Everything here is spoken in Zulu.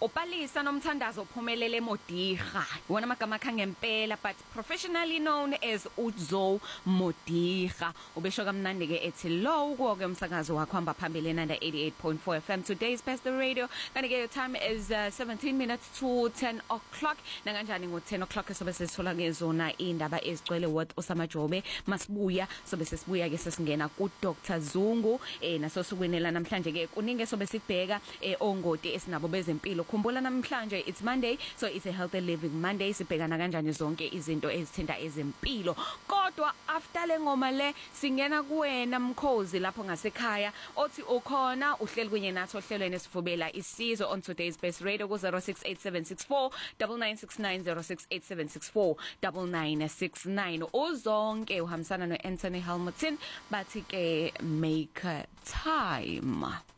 Upalisa nomthandazo ophumelele eModiga. Wona amagama akha ngempela but professionally known as Uzo Modiga. Ubesho kamnandi ke ethi lo kuwo ke umsakazo wakho hamba phambili enanda 88.4 FM. Today's best the radio. Kanti ke your time is 17 minutes to 10 o'clock. Nakanjani ngo 10 o'clock sobe sesithola ngezona indaba ezigcwele worth osamajobe masibuya sobe sesibuya ke sesingena ku Dr Zungu naso sukwinela namhlanje ke kuningi sobe sikubheka ongoti esinabo bezempilo. Khumbula namhlanje it's Monday, so it's a healthy living Monday. Sibhekana kanjani zonke izinto ezithinta ezempilo. Kodwa after le ngoma le singena kuwena Mkhozi lapho ngasekhaya othi ukhona uhleli kunye nathi ohlelweni esifubela isizo on today's best radio ku 0687649969 0687649969. Uzonke uhambisana no Anthony Hamilton bathi ke make time.